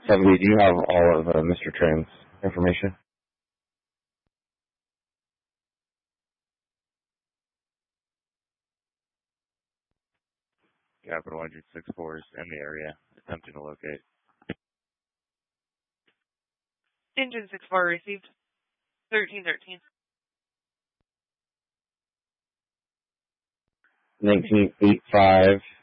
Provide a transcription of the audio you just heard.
70, do you have all of Mr. Tran's information? Capital 164 is in the area, attempting to locate. Engine 64 received. 1313. 1985